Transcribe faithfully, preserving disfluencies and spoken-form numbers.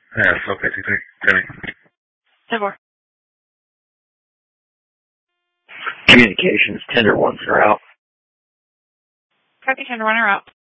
Yeah, so basically, Jimmy. ten four. Communications, tender ones are out. Copy, tender one are out.